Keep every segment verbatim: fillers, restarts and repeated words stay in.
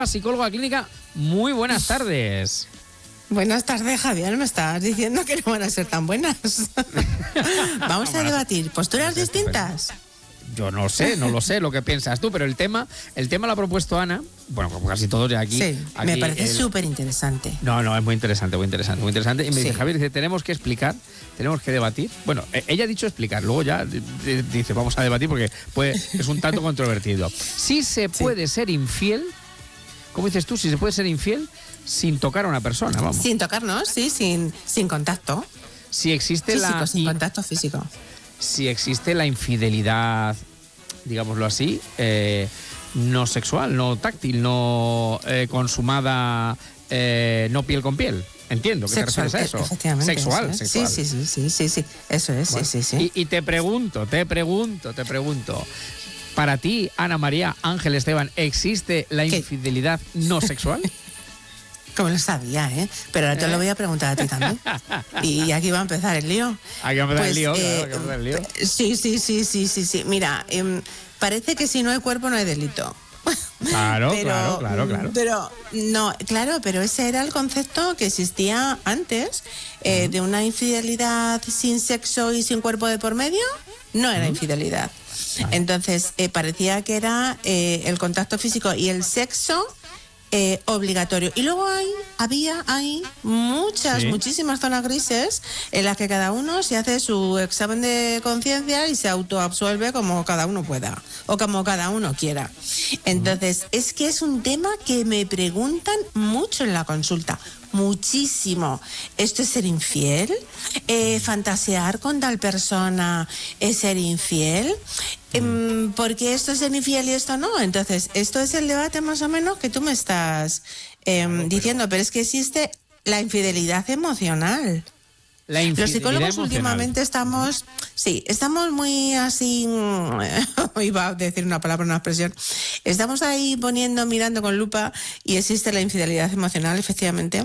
Psicóloga clínica, muy buenas tardes. Buenas tardes, Javier. Me estás diciendo que no van a ser tan buenas. Vamos a debatir posturas distintas. Yo no sé, no lo sé lo que piensas tú, pero el tema, el tema lo ha propuesto Ana. Bueno, como casi todos de aquí. Sí, aquí me parece el... súper interesante. No, no, es muy interesante, muy interesante, muy interesante. Y me sí. dice, Javier, dice, tenemos que explicar, tenemos que debatir. Bueno, ella ha dicho explicar, luego ya dice, vamos a debatir porque puede, es un tanto controvertido. Si se puede sí. ser infiel, ¿cómo dices tú? Si se puede ser infiel sin tocar a una persona, vamos. Sin tocarnos, sí, sin, sin contacto. Si existe físico, la... sin contacto físico. Si existe la infidelidad, digámoslo así, eh, no sexual, no táctil, no eh, consumada, eh, no piel con piel. Entiendo que sexual, te refieres a eso. Efectivamente. Sexual, eso, ¿eh? sexual. Sí, sí, sí, sí, sí, eso es, bueno, sí, sí, sí. Y, y te pregunto, te pregunto, te pregunto. Para ti, Ana María Ángel Esteban, ¿existe la infidelidad ¿Qué? no sexual? Como lo sabía, ¿eh? Pero ahora te ¿Eh? lo voy a preguntar a ti también. Y aquí va a empezar el lío. Aquí va a empezar pues, el lío, eh, claro, que empezar el lío. Sí, sí, sí, sí, sí, sí. Mira, eh, parece que si no hay cuerpo no hay delito. Claro, pero, claro, claro, claro. Pero, no, claro, pero ese era el concepto que existía antes, eh, uh-huh. de una infidelidad sin sexo y sin cuerpo de por medio, no era uh-huh. infidelidad. Uh-huh. Entonces, eh, parecía que era eh, el contacto físico y el sexo Eh, obligatorio. Y luego hay, había, hay muchas, sí. muchísimas zonas grises en las que cada uno se hace su examen de conciencia y se autoabsuelve como cada uno pueda o como cada uno quiera. Entonces, mm. es que es un tema que me preguntan mucho en la consulta. Muchísimo. ¿Esto es ser infiel? Eh, ¿Fantasear con tal persona es ser infiel? Eh, ¿Por qué esto es ser infiel y esto no? Entonces, esto es el debate más o menos que tú me estás eh, claro, diciendo, pero es que existe la infidelidad emocional. La infidelidad Los psicólogos emocional. últimamente estamos, sí, estamos muy así, iba a decir una palabra, una expresión, estamos ahí poniendo, mirando con lupa y existe la infidelidad emocional, efectivamente.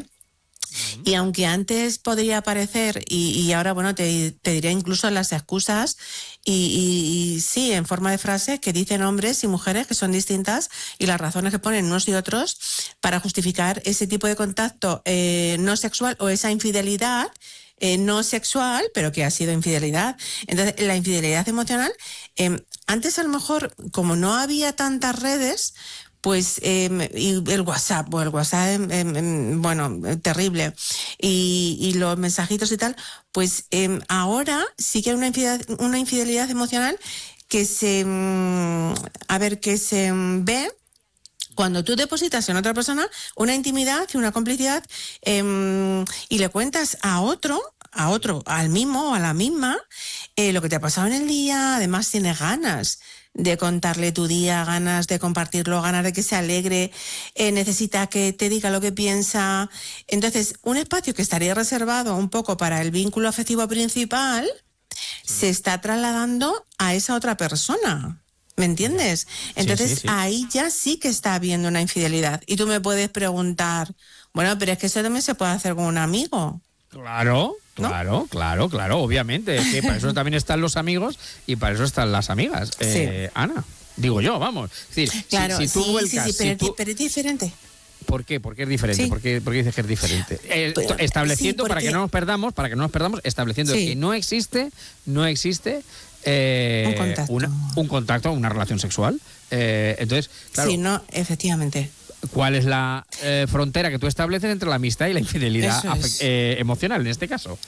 Y aunque antes podría parecer, y, y ahora, bueno, te, te diré incluso las excusas, y, y, y sí, en forma de frases que dicen hombres y mujeres que son distintas, y las razones que ponen unos y otros para justificar ese tipo de contacto eh, no sexual o esa infidelidad eh, no sexual, pero que ha sido infidelidad. Entonces, la infidelidad emocional, eh, antes a lo mejor, como no había tantas redes, pues eh, y el WhatsApp, o el WhatsApp, eh, eh, bueno, eh, terrible, y, y los mensajitos y tal, pues eh, ahora sí que hay una infidelidad, una infidelidad emocional que se, mm, a ver, que se mm, ve cuando tú depositas en otra persona una intimidad y una complicidad eh, y le cuentas a otro, a otro, al mismo o a la misma, eh, lo que te ha pasado en el día, además tienes ganas de contarle tu día, ganas de compartirlo, ganas de que se alegre, eh, necesita que te diga lo que piensa. Entonces, un espacio que estaría reservado un poco para el vínculo afectivo principal se está trasladando a esa otra persona. ¿Me entiendes? Entonces, sí, sí, sí. ahí ya sí que está habiendo una infidelidad. Y tú me puedes preguntar, bueno, pero es que eso también se puede hacer con un amigo. Claro, claro, ¿no? claro, claro, obviamente. Es que para eso también están los amigos y para eso están las amigas. Eh, sí. Ana, digo yo, vamos. Es decir, claro, si, si tú sí, vuelcas, sí, sí, pero, si tú... pero es diferente. ¿Por qué? ¿Por qué es diferente? Sí. ¿Por qué, ¿Por qué dices que es diferente? Eh, pero, estableciendo, sí, porque... para que no nos perdamos, para que no nos perdamos, estableciendo sí. que no existe, no existe eh, un, contacto. Una, un contacto, una relación sexual. Eh, entonces, claro. Sí, no, efectivamente. ¿Cuál es la eh, frontera que tú estableces entre la amistad y la infidelidad es. eh, emocional en este caso?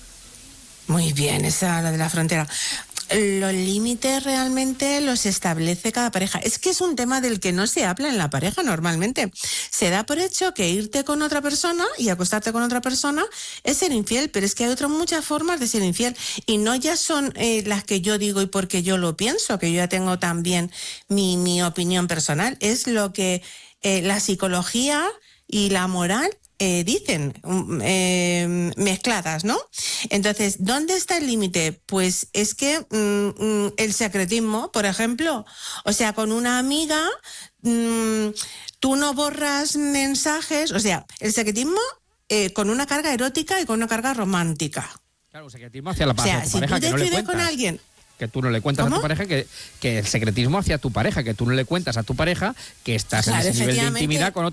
Muy bien, esa la de la frontera. Los límites realmente los establece cada pareja. Es que es un tema del que no se habla en la pareja normalmente. Se da por hecho que irte con otra persona y acostarte con otra persona es ser infiel, pero es que hay otras muchas formas de ser infiel y no ya son eh, las que yo digo y porque yo lo pienso, que yo ya tengo también mi, mi opinión personal. Es lo que eh, la psicología y la moral Eh, dicen, eh, mezcladas, ¿no? Entonces, ¿dónde está el límite? Pues es que mm, el secretismo, por ejemplo, o sea, con una amiga mm, tú no borras mensajes, o sea, el secretismo eh, con una carga erótica y con una carga romántica. Claro, el secretismo hacia la, o sea, hacia tu si pareja, tú te que no le escribes cuentas. con alguien... Que tú no le cuentas ¿Cómo? a tu pareja, que, que el secretismo hacia tu pareja, que tú no le cuentas a tu pareja que estás claro, en ese nivel de intimidad con otra